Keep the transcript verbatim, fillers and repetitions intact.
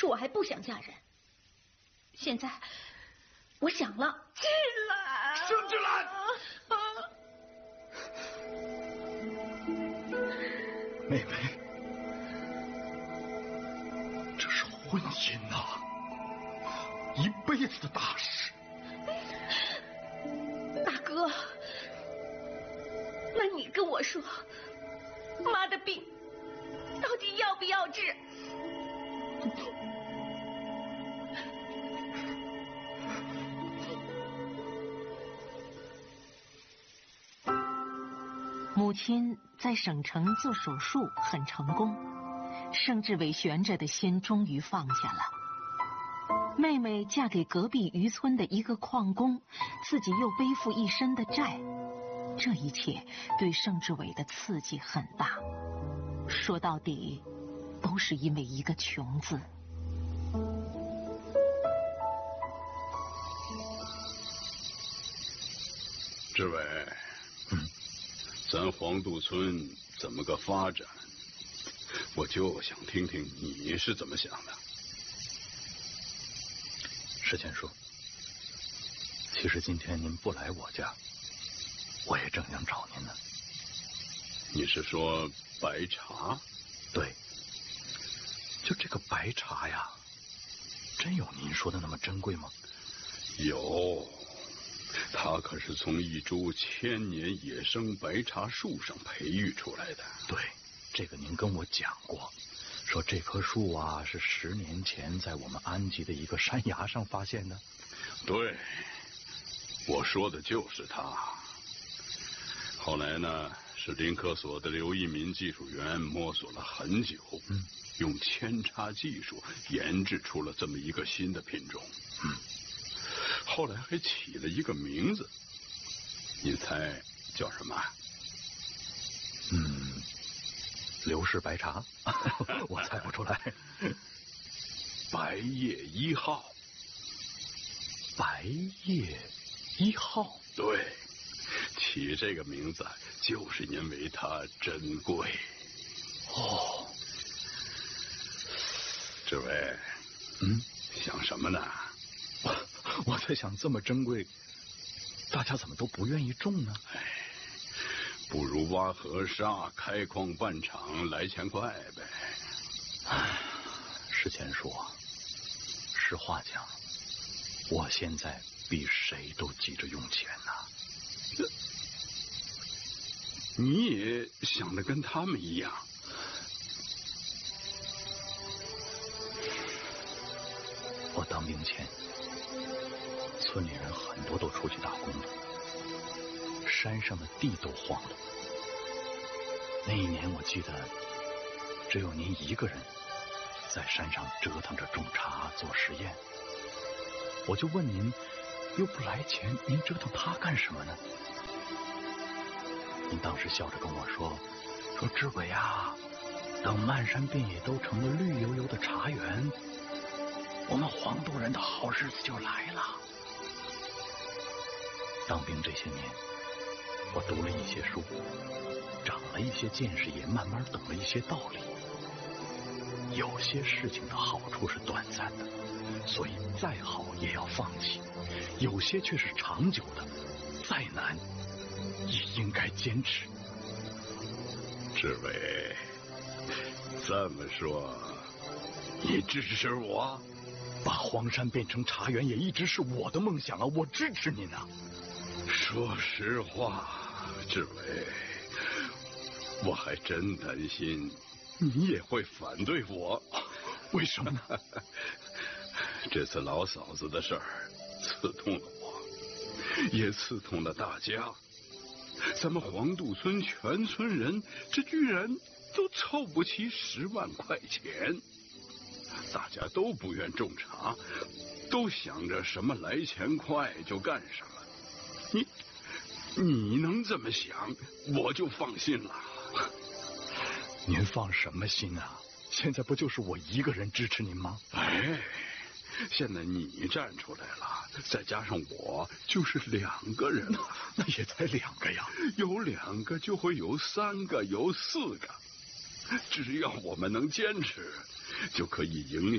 说我还不想嫁人。现在我想了。 志兰， 盛志兰，妹妹，这是婚姻呐，一辈子的大事。 大哥，那你跟我说，妈的病到底要不要治？ 母亲在省城做手术很成功，盛志伟悬着的心终于放下了。妹妹嫁给隔壁渔村的一个矿工，自己又背负一身的债，这一切对盛志伟的刺激很大。说到底，都是因为一个穷字。 志伟，嗯，咱黄渡村怎么个发展？我就想听听你是怎么想的。 石前叔，其实今天您不来我家，我也正想找您呢。 你是说白茶？ 对，就这个白茶呀，真有您说的那么珍贵吗？ 有，它可是从一株千年野生白茶树上培育出来的。 对，这个您跟我讲过，说这棵树啊是十年前在我们安吉的一个山崖上发现的。 对，我说的就是它。后来呢，是林科所的刘一民技术员摸索了很久，嗯，用扦插技术研制出了这么一个新的品种。嗯，后来还起了一个名字，你猜叫什么？ 嗯，刘氏白茶。我猜不出来。 白叶一号。 白叶一号？ 对，起这个名字就是因为它珍贵。 哦， 志伟， 嗯， 想什么呢？ 我我在想，这么珍贵，大家怎么都不愿意种呢？ 哎，不如挖河沙、开矿办厂来钱快呗。 唉，石前叔，实话讲，我现在比谁都急着用钱呐、啊。 你也想的跟他们一样？ 我当兵前，村里人很多都出去打工了，山上的地都荒了。那一年我记得只有您一个人在山上折腾着种茶做实验，我就问您，又不来钱，您折腾它干什么呢？您当时笑着跟我说，说志伟啊，等漫山遍野都成了绿油油的茶园，我们黄渡人的好日子就来了。当兵这些年，我读了一些书，长了一些见识，也慢慢懂了一些道理。有些事情的好处是短暂的，所以再好也要放弃；有些却是长久的，再难也应该坚持。 志伟，这么说，你支持我？ 把荒山变成茶园也一直是我的梦想啊！我支持您啊！ 说实话，志伟，我还真担心你也会反对我。 为什么呢？ 这次老嫂子的事儿刺痛了我，也刺痛了大家。咱们黄渡村全村人，这居然都凑不齐十万块钱。大家都不愿种茶，都想着什么来钱快就干什么。你你能这么想，我就放心了。 您放什么心啊？现在不就是我一个人支持您吗？ 哎，现在你站出来了，再加上我，就是两个人了。 那也才两个呀， 有两个就会有三个，有四个。只要我们能坚持，就可以影